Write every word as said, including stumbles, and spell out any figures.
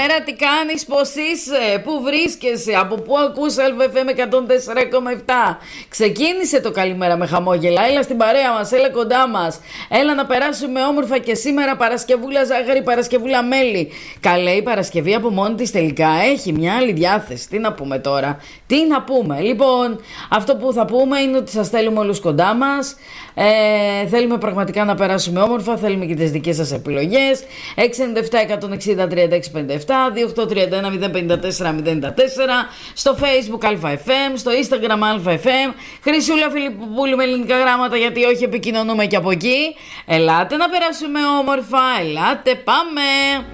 Καλημέρα, τι κάνεις, πώς είσαι, πού βρίσκεσαι, από πού ακούς Alpha εφ εμ εκατόν τέσσερα κόμμα επτά. Ξεκίνησε το καλημέρα με χαμόγελα, έλα στην παρέα μας, έλα κοντά μας. Έλα να περάσουμε όμορφα και σήμερα Παρασκευούλα ζάχαρη, Παρασκευούλα μέλι. Καλέ, η Παρασκευή από μόνη της τελικά έχει μια άλλη διάθεση. Τι να πούμε τώρα, τι να πούμε. Λοιπόν, αυτό που θα πούμε είναι ότι σας θέλουμε όλους κοντά μας. Ε, θέλουμε πραγματικά να περάσουμε όμορφα, θέλουμε και τις δικές σας επιλογές. έξι εννιά επτά εκατόν εξήντα τριάντα έξι πενήντα επτά, δύο οκτώ τρία ένα μηδέν πέντε τέσσερα μηδέν τέσσερα, στο Facebook Alpha εφ εμ, στο Instagram Alpha εφ εμ. Χρυσούλα Φιλιπποπούλου με ελληνικά γράμματα, γιατί όχι, επικοινωνούμε και από εκεί. Ελάτε να περάσουμε όμορφα, ελάτε, πάμε.